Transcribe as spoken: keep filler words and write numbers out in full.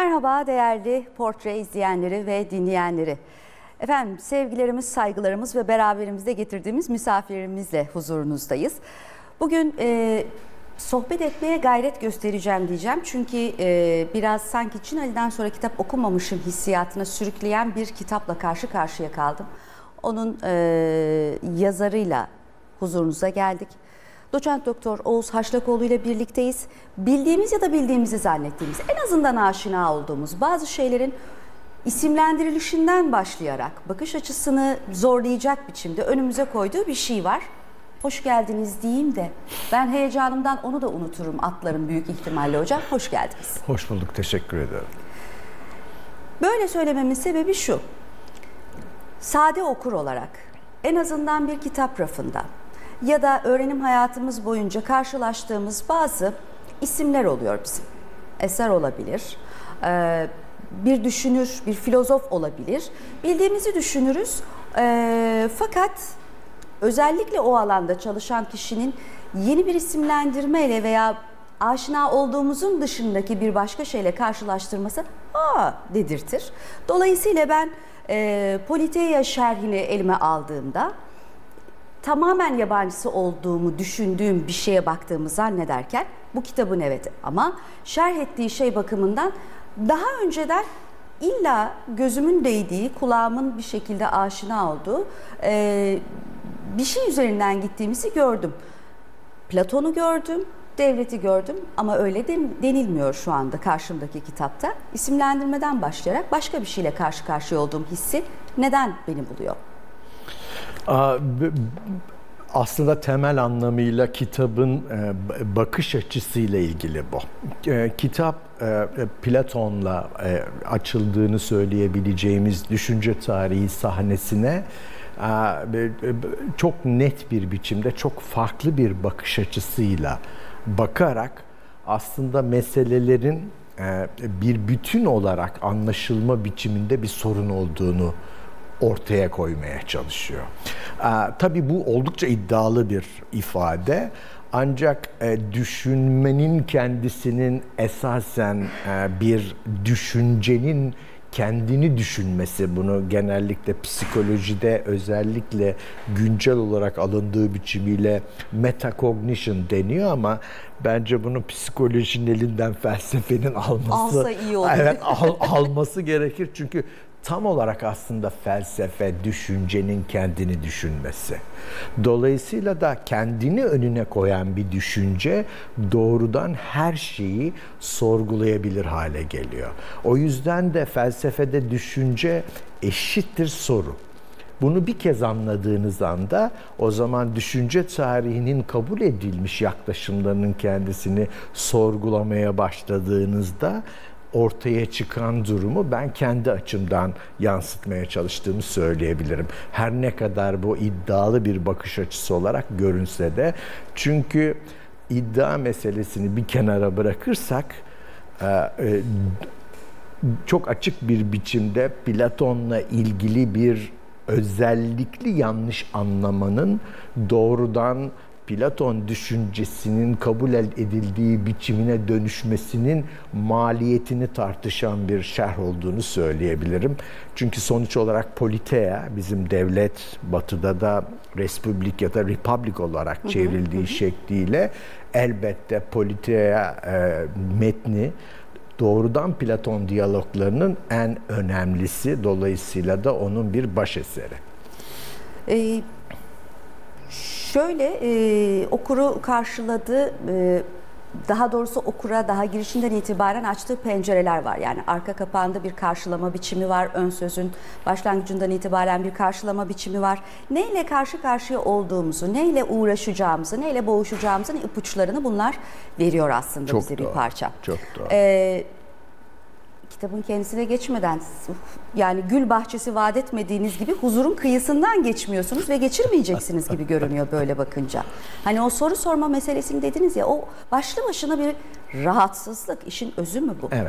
Merhaba değerli Portre izleyenleri ve dinleyenleri. Efendim sevgilerimiz, saygılarımız ve beraberimizde getirdiğimiz misafirimizle huzurunuzdayız. Bugün e, sohbet etmeye gayret göstereceğim diyeceğim. Çünkü e, biraz sanki Çin Ali'den sonra kitap okumamışım hissiyatına sürükleyen bir kitapla karşı karşıya kaldım. Onun e, yazarıyla huzurunuza geldik. Doçent Doktor Oğuz Haşlakoğlu ile birlikteyiz. Bildiğimiz ya da bildiğimizi zannettiğimiz, en azından aşina olduğumuz bazı şeylerin isimlendirilişinden başlayarak bakış açısını zorlayacak biçimde önümüze koyduğu bir şey var. Hoş geldiniz diyeyim de ben heyecanımdan onu da unuturum, atlarım büyük ihtimalle hocam. Hoş geldiniz. Hoş bulduk, teşekkür ederim. Böyle söylememin sebebi şu. Sade okur olarak en azından bir kitap rafında ya da öğrenim hayatımız boyunca karşılaştığımız bazı isimler oluyor bizim. Eser olabilir, bir düşünür, bir filozof olabilir. Bildiğimizi düşünürüz fakat özellikle o alanda çalışan kişinin yeni bir isimlendirmeyle veya aşina olduğumuzun dışındaki bir başka şeyle karşılaştırması aa dedirtir. Dolayısıyla ben e, Politeia şerhini elime aldığımda tamamen yabancısı olduğumu düşündüğüm bir şeye baktığımı zannederken bu kitabın evet ama şerh ettiği şey bakımından daha önceden illa gözümün değdiği, kulağımın bir şekilde aşina olduğu e, bir şey üzerinden gittiğimizi gördüm. Platon'u gördüm, devleti gördüm ama öyle denilmiyor şu anda karşımdaki kitapta. İsimlendirmeden başlayarak başka bir şeyle karşı karşıya olduğum hissi neden beni buluyor? Aslında temel anlamıyla kitabın bakış açısıyla ilgili bu. Kitap Platon'la açıldığını söyleyebileceğimiz düşünce tarihi sahnesine çok net bir biçimde, çok farklı bir bakış açısıyla bakarak aslında meselelerin bir bütün olarak anlaşılma biçiminde bir sorun olduğunu ortaya koymaya çalışıyor. Tabii bu oldukça iddialı bir ifade. Ancak düşünmenin kendisinin esasen bir düşüncenin kendini düşünmesi, bunu genellikle psikolojide özellikle güncel olarak alındığı biçimiyle metacognition deniyor ama bence bunu psikolojinin elinden felsefenin alması, alsa iyi olur. Evet, al, alması gerekir çünkü tam olarak aslında felsefe düşüncenin kendini düşünmesi. Dolayısıyla da kendini önüne koyan bir düşünce doğrudan her şeyi sorgulayabilir hale geliyor. O yüzden de felsefede düşünce eşittir soru. Bunu bir kez anladığınız anda o zaman düşünce tarihinin kabul edilmiş yaklaşımlarının kendisini sorgulamaya başladığınızda ortaya çıkan durumu ben kendi açımdan yansıtmaya çalıştığımı söyleyebilirim. Her ne kadar bu iddialı bir bakış açısı olarak görünse de. Çünkü iddia meselesini bir kenara bırakırsak çok açık bir biçimde Platon'la ilgili bir özellikli yanlış anlamanın doğrudan Platon düşüncesinin kabul edildiği biçimine dönüşmesinin maliyetini tartışan bir şerh olduğunu söyleyebilirim. Çünkü sonuç olarak Politeia, bizim devlet, batıda da Respublik ya da Republic olarak çevrildiği hı hı. şekliyle elbette Politeia e, metni doğrudan Platon diyaloglarının en önemlisi, dolayısıyla da onun bir baş eseri. Ee, Şöyle e, okuru karşıladığı, e, daha doğrusu okura daha girişinden itibaren açtığı pencereler var. Yani arka kapağında bir karşılama biçimi var, ön sözün başlangıcından itibaren bir karşılama biçimi var. Neyle karşı karşıya olduğumuzu, neyle uğraşacağımızı, neyle boğuşacağımızın ipuçlarını bunlar veriyor aslında çok bize doğru, bir parça. Çok doğru. Ee, Kitabın kendisine geçmeden yani gül bahçesi vaat etmediğiniz gibi huzurun kıyısından geçmiyorsunuz ve geçirmeyeceksiniz gibi görünüyor böyle bakınca. Hani o soru sorma meselesini dediniz ya, o başlı başına bir rahatsızlık, işin özü mü bu? Evet.